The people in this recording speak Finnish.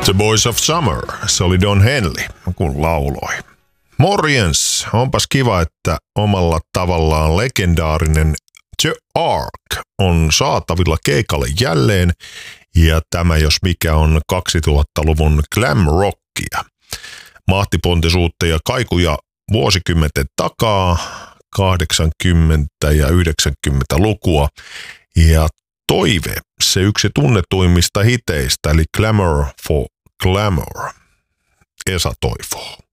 The Boys of Summer, se oli Don Henley, kun lauloi. Morjens, onpas kiva, että omalla tavallaan legendaarinen The Ark on saatavilla keikalle jälleen, ja tämä jos mikä on 2000-luvun glam rockia. Mahtipontisuutta ja kaikuja vuosikymmenten takaa, 80- ja 90-lukua, ja Toive, se yksi tunnetuimmista hiteistä, eli Glamour for Glamour. Esa Toivoo.